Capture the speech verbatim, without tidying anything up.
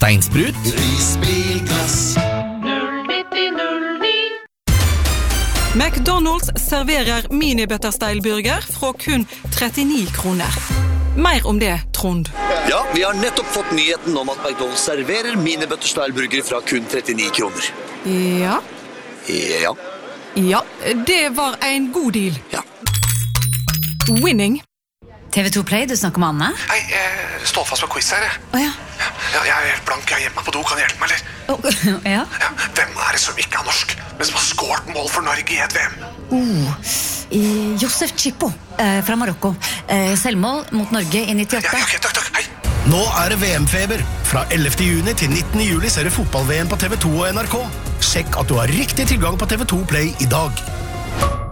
Steinsprut, Isbilglass. McDonald's serverer mini-butterstyle-burger fra kun trettini kroner. Mer om det, Trond. Ja, vi har nettopp fått nyheten om at McDonald's serverer mini-butterstyle-burger fra kun trettini kroner. Ja. Ja. Ja, det var en god deal. Ja. Winning. T V to Play, du snakker med Anne? Hei, jeg står fast på quiz her. Jeg. Åja. Ja, jeg er helt blank, jeg er hjemme på do, kan du hjelpe meg, eller? Oh, ja. Ja, hvem er det som ikke er norsk, men som har skåret mål for Norge i et V M? Oh, eh, Josef Chippo eh, fra Marokko. Eh, selvmål mot Norge i nittiåtte. Ja, ja, ok, takk, takk, hei. Nå er det V M-feber. Fra ellevte juni til nittende juli ser du fotball-V M på T V to og N R K. Sjekk at du har riktig tilgang på T V to Play i dag.